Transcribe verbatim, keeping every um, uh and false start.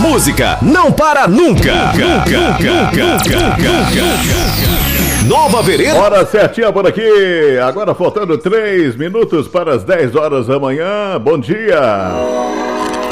música não para nunca. Nunca, nunca, nunca. Nova Vereda. Hora certinha por aqui. Agora faltando três minutos para as dez horas da manhã. Bom dia.